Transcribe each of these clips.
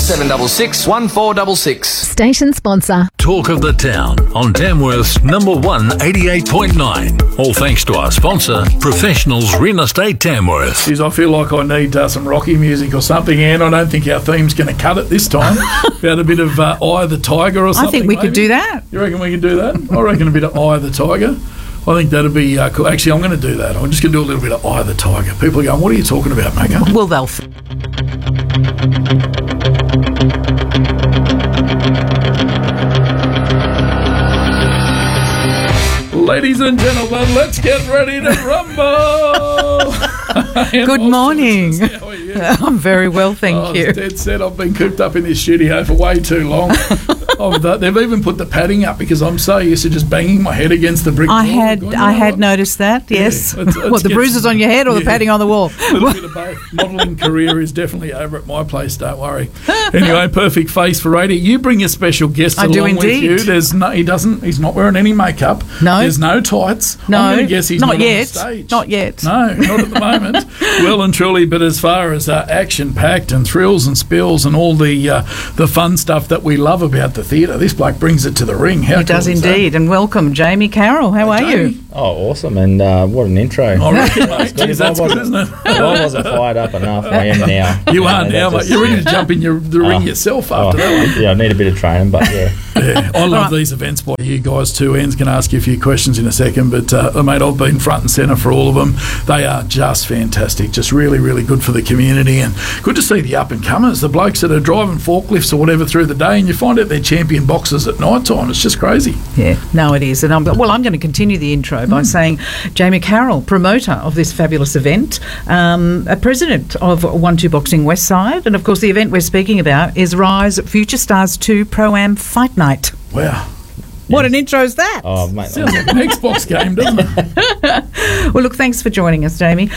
0766 1466. Station sponsor. Talk of the town on Tamworth's number 1 88.9. All thanks to our sponsor, Professionals Real Estate Tamworth. Geez, I feel like I need some Rocky music or something, and I don't think our theme's going to cut it this time. About a bit of Eye of the Tiger or something. I think we maybe. could do that. You reckon we could do that? I reckon a bit of Eye of the Tiger. I think that'd be cool. Actually, I'm going to do that. I'm just going to do a little bit of Eye of the Tiger. People are going, what are you talking about, Magga? Well, they'll... Ladies and gentlemen, let's get ready to rumble. Good morning. How are you? I'm very well, thank you. Dead set. I've been cooped up in this studio for way too long. They've even put the padding up because I'm so used to just banging my head against the brick wall. I had noticed that, yes. Yeah, What, the bruises on your head or the padding on the wall? A little bit of both. Modelling career is definitely over at my place, don't worry. Anyway, perfect face for radio. You bring a special guest I do along indeed. with you. He's not wearing any makeup. No. There's no tights. No. I'm going to guess he's not not yet. on the stage. Not yet. No, not at the moment. Well and truly, but as far as action-packed and thrills and spills and all the fun stuff that we love about the theatre, this bloke brings it to the ring. How He does cool is that? indeed. And welcome, Jamie Carroll. How are Jamie. you? Oh, awesome. And what an intro. I reckon, mate. Geez, that's good, isn't it? If I wasn't fired up enough, I am now. You are now, mate. You're ready to jump in the ring yourself after that one. Yeah, I need a bit of training, but yeah. Yeah, I love these events by you guys too. Ian's going to ask you a few questions in a second, but mate, I've been front and centre for all of them. They are just fantastic, just really, really good for the community, and good to see the up-and-comers, the blokes that are driving forklifts or whatever through the day, and you find out they're champion boxers at night time. It's just crazy. Yeah, no, it is. And I'm going to continue the intro by saying Jamie Carroll, promoter of this fabulous event, a president of 1-2 Boxing Westside, and of course the event we're speaking about is Rise Future Stars 2 Pro-Am Fight Night. Wow. What an intro is that? Oh, mate. Sounds like an Xbox game, doesn't it? Well, look, thanks for joining us, Jamie.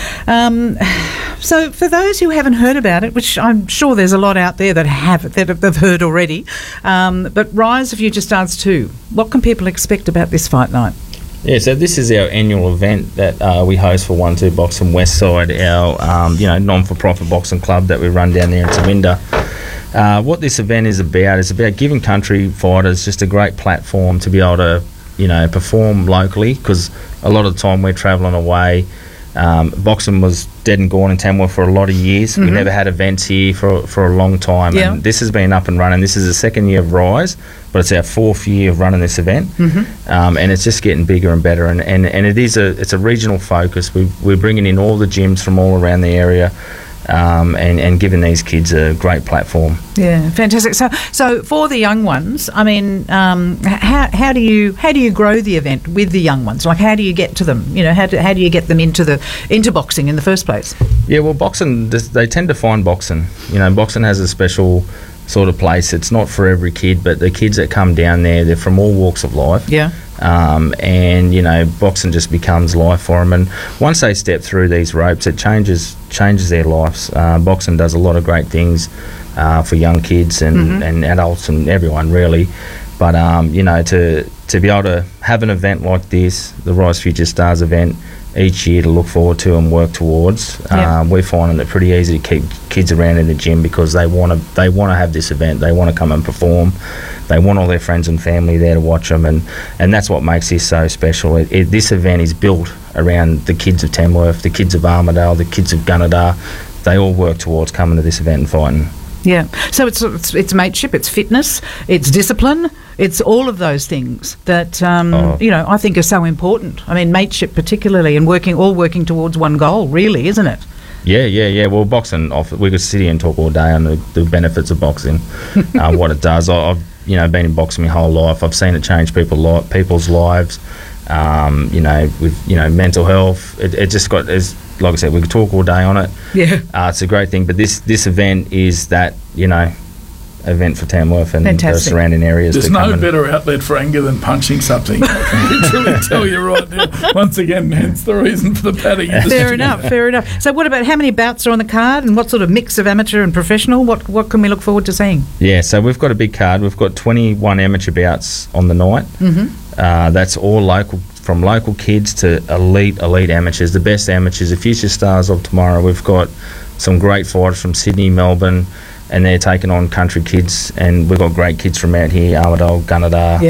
So for those who haven't heard about it, which I'm sure there's a lot out there that have heard already, but Rise Future Stars 2, what can people expect about this fight night? Yeah, so this is our annual event that we host for 1-2 Boxing Westside, our non-for-profit boxing club that we run down there in Tawinda. What this event is about giving country fighters just a great platform to be able to, perform locally, because a lot of the time we're travelling away. Boxing was dead and gone in Tamworth for a lot of years. We never had events here for a long time, and this has been up and running. This is the second year of Rise, but it's our fourth year of running this event, and it's just getting bigger and better. And it's a regional focus. We're bringing in all the gyms from all around the area. And giving these kids a great platform. Yeah, fantastic. So for the young ones, I mean, how do you grow the event with the young ones? Like, how do you get to them? How do you get them into boxing in the first place? Yeah, well, boxing, they tend to find boxing. Boxing has a special sort of place. It's not for every kid, but the kids that come down there, they're from all walks of life. Yeah. And boxing just becomes life for them, and once they step through these ropes, it changes their lives. Boxing does a lot of great things for young kids and adults and everyone really, but to be able to have an event like this, the Rise Future Stars event, each year to look forward to and work towards, we're finding it pretty easy to keep kids around in the gym because they want to have this event. They want to come and perform. They want all their friends and family there to watch them, and that's what makes this so special. This event is built around the kids of Tamworth, the kids of Armidale, the kids of Gunnedah. They all work towards coming to this event and fighting. Yeah, so it's mateship, it's fitness, it's discipline, it's all of those things that I think are so important. I mean, mateship particularly, and working towards one goal, really, isn't it? Yeah. Well, boxing, we could sit here and talk all day on the benefits of boxing, what it does. I've been in boxing my whole life. I've seen it change people's lives. With mental health, it just got as. Like I said, we could talk all day on it. Yeah, it's a great thing. But this event is that event for Tamworth and the surrounding areas. There's no better outlet for anger than punching something. I can literally tell you right now. Once again, hence the reason for the padding. Fair enough. So, what about how many bouts are on the card, and what sort of mix of amateur and professional? What can we look forward to seeing? Yeah, so we've got a big card. We've got 21 amateur bouts on the night. That's all local. From local kids to elite amateurs, the best amateurs, the future stars of tomorrow. We've got some great fighters from Sydney, Melbourne, and they're taking on country kids, and we've got great kids from out here, Armidale, Gunnedah,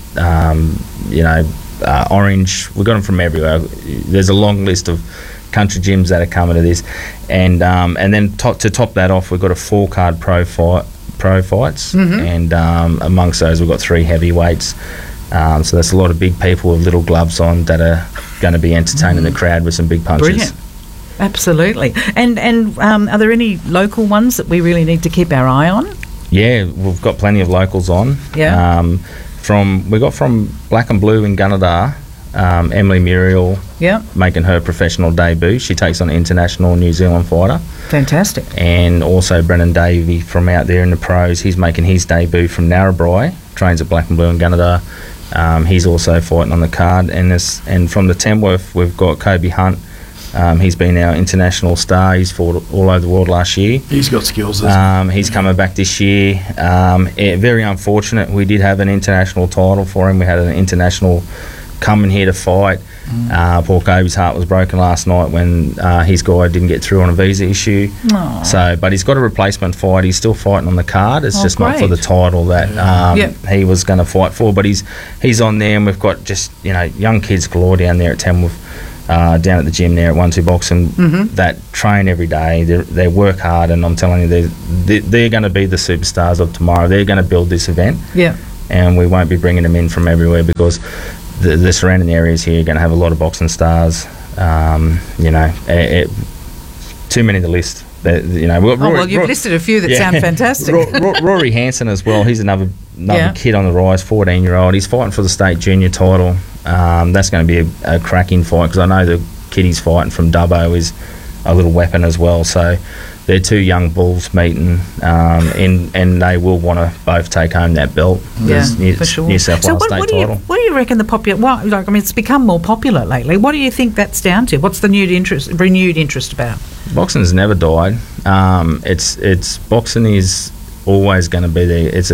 Orange. We've got them from everywhere. There's a long list of country gyms that are coming to this, and then to top that off, we've got a 4-card pro fights, and amongst those we've got 3 heavyweights. So that's a lot of big people with little gloves on that are going to be entertaining the crowd with some big punches. Brilliant. Absolutely. And are there any local ones that we really need to keep our eye on? Yeah, we've got plenty of locals on. Yeah. We got from Black and Blue in Gunnedah, Emily Muriel making her professional debut. She takes on an international New Zealand fighter. Fantastic. And also Brennan Davey from out there in the pros. He's making his debut from Narrabri, trains at Black and Blue in Gunnedah. He's also fighting on the card. And from the Tamworth, we've got Kobe Hunt. He's been our international star. He's fought all over the world last year. He's got skills. He's coming back this year. Very unfortunate. We did have an international title for him. We had an international coming here to fight. Poor Kobe's heart was broken last night when his guy didn't get through on a visa issue. So, but he's got a replacement fight. He's still fighting on the card. It's just not for the title that he was going to fight for. But he's on there, and we've got just young kids galore down there at Tamworth. Down at the gym there at 1-2 Boxing that train every day. They work hard, and I'm telling you, they're going to be the superstars of tomorrow. They're going to build this event, and we won't be bringing them in from everywhere because the surrounding areas here are going to have a lot of boxing stars. Too many to list. You've listed a few that sound fantastic. Rory Hansen as well. He's another kid on the rise, 14-year-old. He's fighting for the state junior title. That's going to be a cracking fight because I know the kid he's fighting from Dubbo is a little weapon as well. So they're 2 young bulls meeting, and they will want to both take home that belt. For sure. New South Wales state title. What do you reckon the popular? Well, it's become more popular lately. What do you think that's down to? What's the renewed interest about? Boxing's never died. It's boxing is always going to be there. It's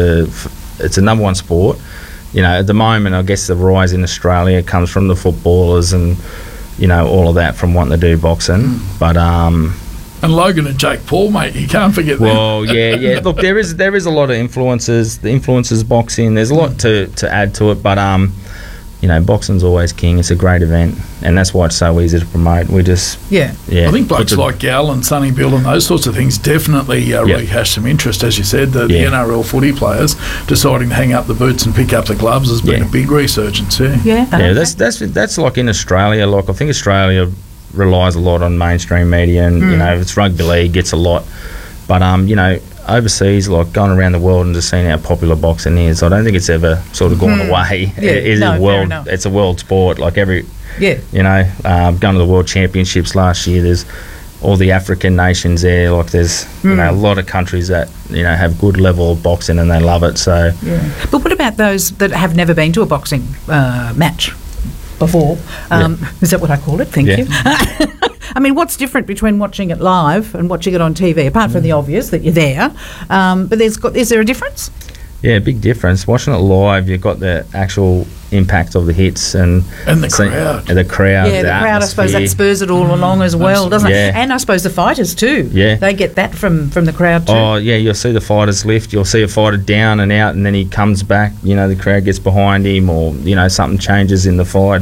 a number one sport. At the moment, I guess the rise in Australia comes from the footballers and all of that from wanting to do boxing. But and Logan and Jake Paul, mate, you can't forget them. Well, yeah. Look, there is a lot of influences. The influences boxing. There's a lot to add to it, but boxing's always king. It's a great event, and that's why it's so easy to promote. We just I think blokes like Gal and Sonny Bill and those sorts of things definitely rehash some interest, as you said. The NRL footy players deciding to hang up the boots and pick up the gloves has been a big resurgence. That's like in Australia. Like I think Australia relies a lot on mainstream media, and it's rugby league gets a lot, but overseas, like going around the world and just seeing how popular boxing is, I don't think it's ever sort of gone away. It's a world sport. Like going to the World Championships last year, there's all the African nations there. Like there's a lot of countries that have good level of boxing and they love it. So, but what about those that have never been to a boxing match before? Is that what I call it? Thank you. I mean, what's different between watching it live and watching it on TV, apart from the obvious that you're there? But is there a difference? Yeah, big difference. Watching it live, you've got the actual impact of the hits and the crowd. The crowd, the crowd, I suppose that spurs it all along as well, doesn't it? And I suppose the fighters too. Yeah. They get that from the crowd too. Oh, yeah, you'll see the fighters lift. You'll see a fighter down and out, and then he comes back. The crowd gets behind him, or, something changes in the fight.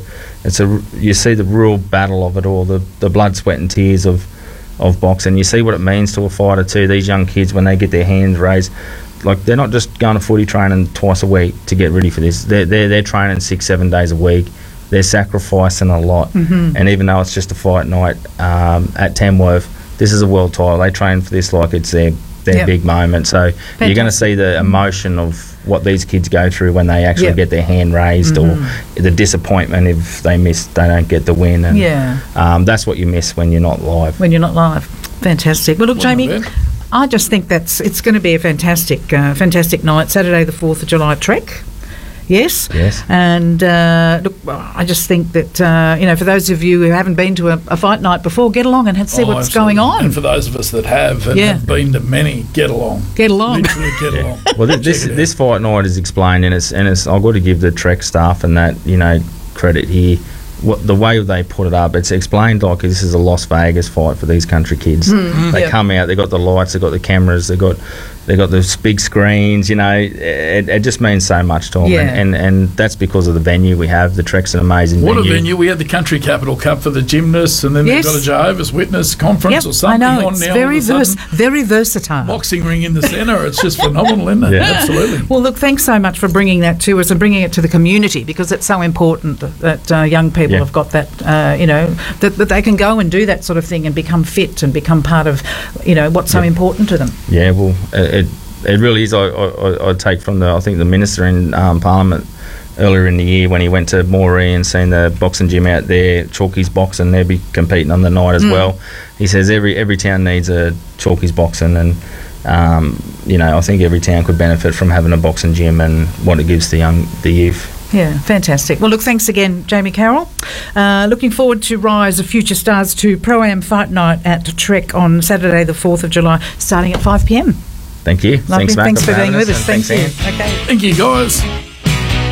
You see the real battle of it all, the blood, sweat and tears of boxing. You see what it means to a fighter too. These young kids, when they get their hands raised, like they're not just going to footy training twice a week to get ready for this. They're training 6-7 days a week. They're sacrificing a lot. And even though it's just a fight night at Tamworth, this is a world title. They train for this like it's their big moment. So you're going to see the emotion of what these kids go through when they actually get their hand raised, or the disappointment if they don't get the win. And that's what you miss when you're not live. Fantastic. Well, look, Jamie, I just think it's going to be a fantastic night. Saturday, the 4th of July Trek. Yes. And look, I just think that for those of you who haven't been to a fight night before, get along and see what's going on. And for those of us that have and have been to many, get along. Literally get along. Well, this fight night is explained, and it's I've got to give the Trek staff and that credit here. the way they put it up, it's explained like this is a Las Vegas fight for these country kids. They come out, they got the lights, they got the cameras, they got the big screens. You know, it just means so much to them, and that's because of the venue we have. The Trek's an amazing venue. What a venue! We had the Country Capital Cup for the gymnasts, and then they've got a Jehovah's Witness conference or something. I know, on it's now. very versatile. Boxing ring in the centre. It's just phenomenal, isn't it? Yeah. Absolutely. Well, look, thanks so much for bringing that to us and bringing it to the community, because it's so important that young people have got that, that they can go and do that sort of thing and become fit and become part of, what's so important to them. Yeah, well, it really is. I take from I think the minister in Parliament earlier in the year when he went to Moree and seen the boxing gym out there, Chalkies boxing, they'll be competing on the night as well. He says every town needs a Chalkies boxing, and I think every town could benefit from having a boxing gym and what it gives the youth. Yeah, fantastic. Well, look, thanks again, Jamie Carroll. Looking forward to Rise of Future Stars to Pro-Am Fight Night at Trek on Saturday the 4th of July, starting at 5 p.m. Thank you. Lovely. Thanks, Matt. Thanks for being with us. Thanks, Thank you. Ian. Okay. Thank you, guys.